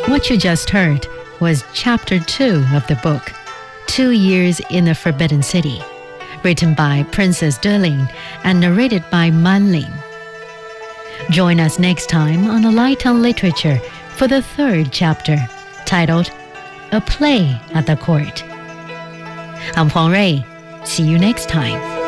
What you just heard was Chapter 2 of the book, 2 Years in the Forbidden City, written by Princess Deling and narrated by Man Ling. Join us next time on A Light on Literature for the 3rd chapter, titled A Play at the Court. I'm Huang Rui. See you next time.